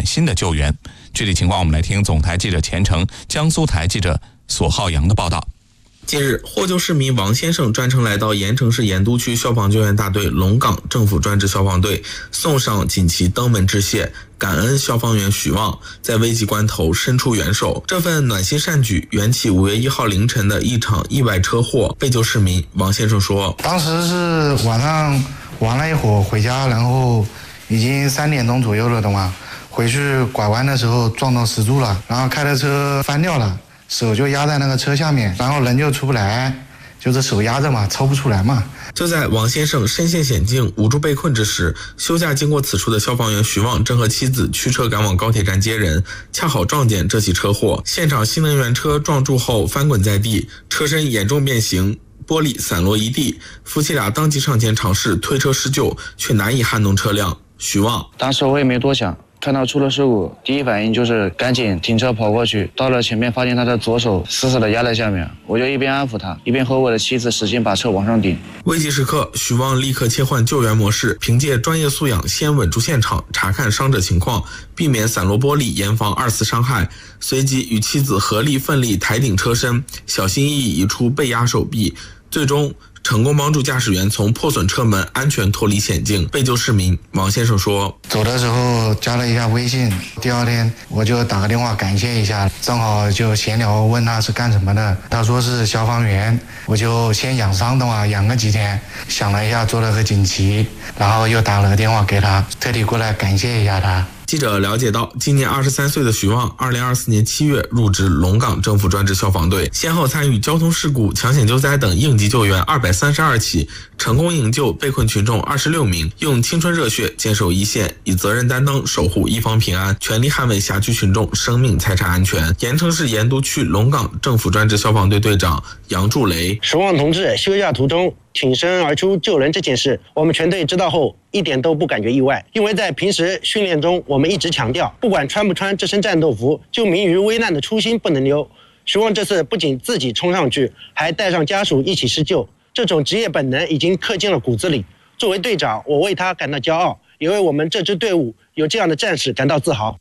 暖心的救援。具体情况我们来听总台记者钱成、江苏台记者索浩洋的报道。 近日，获救市民王先生专程来到盐城市盐都区消防救援大队龙岗政府专职消防队，送上锦旗登门致谢，感恩消防员许旺在危急关头伸出援手。这份暖心善举缘起5月1号凌晨的一场意外车祸。被救市民王先生说：“ 当时是晚上玩了一会儿回家，然后已经3点钟左右了的嘛，回去拐弯的时候撞到石柱了，然后开的车翻掉了。”手就压在那个车下面，然后人就出不来，就是手压着嘛，抽不出来嘛。 就在王先生身陷险境、无助被困之时，休假经过此处的消防员徐旺正和妻子驱车赶往高铁站接人，恰好撞见这起车祸。现场新能源车撞柱后翻滚在地，车身严重变形，玻璃散落一地。夫妻俩当即上前尝试推车施救，却难以撼动车辆。徐旺： 当时我也没多想，看到出了事故，第一反应就是赶紧停车跑过去，到了前面发现他的左手死死的压在下面，我就一边安抚他，一边和我的妻子使劲把车往上顶。 危急时刻，徐旺立刻切换救援模式，凭借专业素养先稳住现场，查看伤者情况，避免散落玻璃，严防2次伤害。随即与妻子合力奋力抬顶车身，小心翼翼移出被压手臂，最终成功帮助驾驶员从破损车门安全脱离险境。被救市民王先生说：“ 走的时候加了一下微信，第2天我就打个电话感谢一下，正好就闲聊问他是干什么的，他说是消防员，我就先养伤的话养个几天，想了一下做了个锦旗，然后又打了个电话给他，特地过来感谢一下他。” 记者了解到，今年23岁的徐旺，2024年7月入职龙岗政府专职消防队，先后参与交通事故、抢险救灾等应急救援232起，成功营救被困群众26名，用青春热血坚守一线，以责任担当守护一方平安，全力捍卫辖区群众生命财产安全。盐城市盐都区龙岗政府专职消防队队长杨柱雷： 徐旺同志休假途中挺身而出救人这件事，我们全队知道后一点都不感觉意外，因为在平时训练中，我们一直强调，不管穿不穿这身战斗服，救民于危难的初心不能丢。徐旺这次不仅自己冲上去，还带上家属一起施救，这种职业本能已经刻进了骨子里。作为队长，我为他感到骄傲，也为我们这支队伍有这样的战士感到自豪。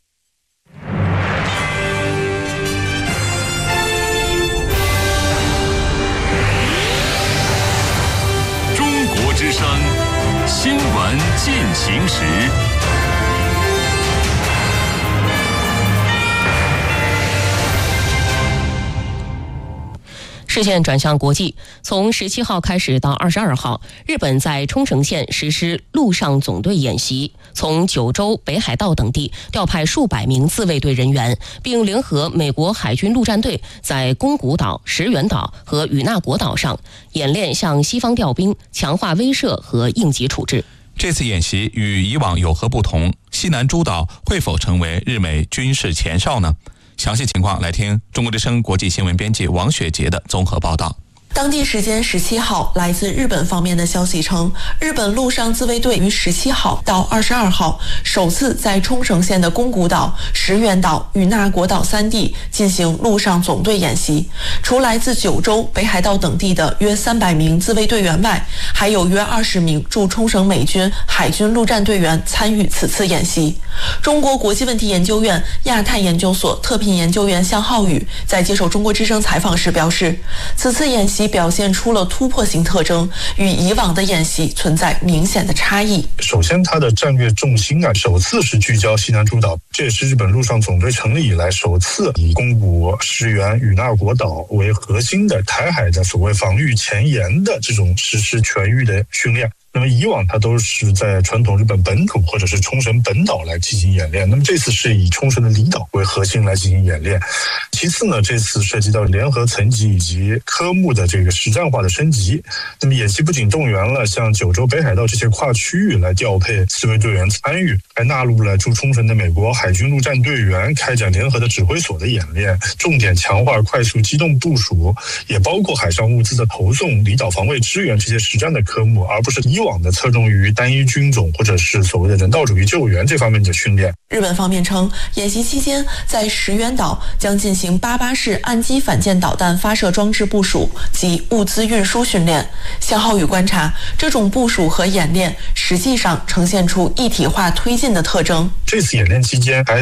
之声新闻进行时。 视线转向国际，从17号开始到22号，日本在冲绳县实施陆上总队演习，从九州、北海道等地调派数百名自卫队人员，并联合美国海军陆战队在宫古岛、石垣岛和与那国岛上演练向西方调兵，强化威慑和应急处置。 这次演习与以往有何不同？西南诸岛会否成为日美军事前哨呢？详细情况来听中国之声国际新闻编辑王雪杰的综合报道。 当地时间17号，来自日本方面的消息称，日本陆上自卫队于17号到22号首次在冲绳县的宫古岛、石垣岛、与那国岛3地进行陆上总队演习。除来自九州、北海道等地的约300名自卫队员外，还有约20名驻冲绳美军海军陆战队员参与此次演习。中国国际问题研究院亚太研究所特聘研究员向浩宇在接受中国之声采访时表示，此次演习表现出了突破性特征，与以往的演习存在明显的差异。 首先，它的战略重心首次是聚焦西南诸岛，这也是日本陆上总队成立以来首次以宫古、石垣、与那国岛为核心的台海的所谓防御前沿的这种实施全域的训练。那么以往它都是在传统日本本土或者是冲绳本岛来进行演练，那么这次是以冲绳的离岛为核心来进行演练。其次呢，这次涉及到联合层级以及科目的这个实战化的升级。那么演习不仅动员了像九州、北海道这些跨区域来调配自卫队员参与，还纳入了驻冲绳的美国海军陆战队员开展联合的指挥所的演练，重点强化快速机动部署，也包括海上物资的投送、离岛防卫支援这些实战的科目，而不是以往的侧重于单一军种或者是所谓的人道主义救援这方面的训练。 日本方面称，演习期间在石垣岛将进行88式岸基反舰导弹发射装置部署及物资运输训练。向浩宇观察，这种部署和演练实际上呈现出一体化推进的特征。 这次演练期间还